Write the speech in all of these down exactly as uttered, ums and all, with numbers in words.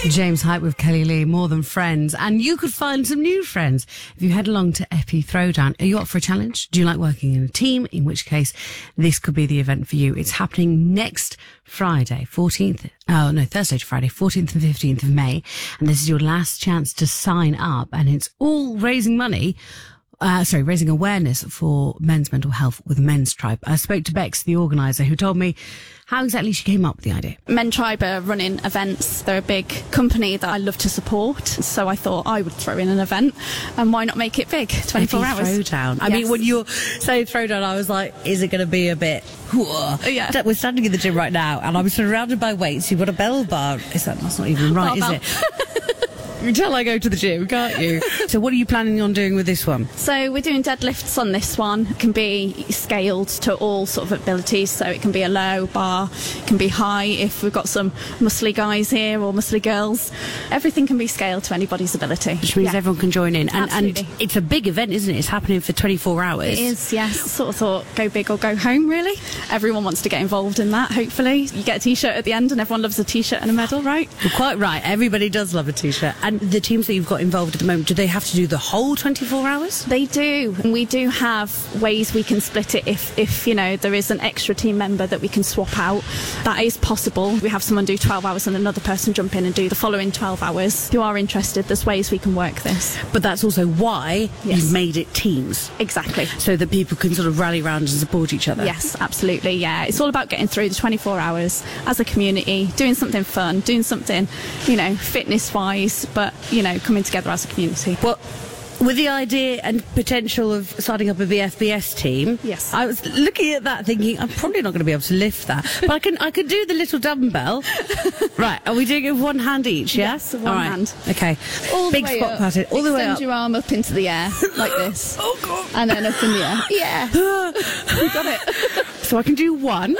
James Hype with Kelly Lee, More Than Friends. And you could find some new friends if you head along to Epi Throwdown. Are you up for a challenge? Do you like working in a team? In which case, this could be the event for you. It's happening next Friday, fourteenth, oh no, Thursday to Friday, fourteenth and fifteenth of May. And this is your last chance to sign up. And it's all raising money. Uh, sorry, raising awareness for men's mental health with Men's Tribe. I spoke to Bex, the organiser, who told me how exactly she came up with the idea. Men's Tribe are running events. They're a big company that I love to support. So I thought I would throw in an event, and why not make it big? twenty-four hours. Throwdown. I Yes. mean, when you're saying throwdown, I was like, is it going to be a bit... Yeah. We're standing in the gym right now, and I'm surrounded by weights. You've got a bell bar. Is that, that's not even right, Barbell. is it? You can tell I go to the gym, can't you? So what are you planning on doing with this one? So we're doing deadlifts on this one. It can be scaled to all sort of abilities. So it can be a low bar, it can be high if we've got some muscly guys here or muscly girls. Everything can be scaled to anybody's ability. Which means Yeah. everyone can join in. And, and Absolutely. it's a big event, isn't it? It's happening for twenty-four hours. It is, yes. Sort of thought, go big or go home, really. Everyone wants to get involved in that, hopefully. You get a T-shirt at the end and everyone loves a T-shirt and a medal, right? You're quite right. Everybody does love a T-shirt. And the teams that you've got involved at the moment, do they have to do the whole twenty-four hours? They do. And we do have ways we can split it if, if, you know, there is an extra team member that we can swap out. That is possible. We have someone do twelve hours and another person jump in and do the following twelve hours. If you are interested, there's ways we can work this. But that's also why Yes. you've made it teams. Exactly. So that people can sort of rally around and support each other. Yes, absolutely, yeah. It's all about getting through the twenty-four hours as a community, doing something fun, doing something, you know, fitness-wise, but, you know, coming together as a community. Well, with the idea and potential of starting up a B F B S team, Yes. I was looking at that thinking, I'm probably not going to be able to lift that. But I can I can do the little dumbbell. Right, are we doing it with one hand each, yeah? Yes, one All right. hand. Okay. All the Big way squat up. pattern, all the way Extend up. your arm up into the air, like this. Oh, God. And then up in the air. Yeah. You got it. So I can do one.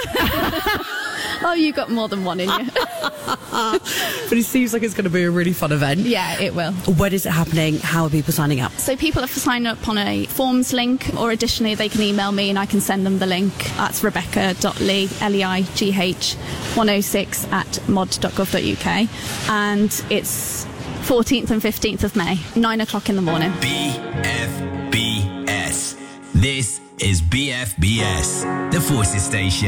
Oh, you got more than one in you. But it seems like it's going to be a really fun event. Yeah, it will. When is it happening? How are people signing up? So people have to sign up on a forms link, or additionally they can email me and I can send them the link. That's rebecca.lee, L E I G H, one oh six at mod dot gov dot U K. And it's fourteenth and fifteenth of May, nine o'clock in the morning. B F B S. This is B F B S, the Forces Station.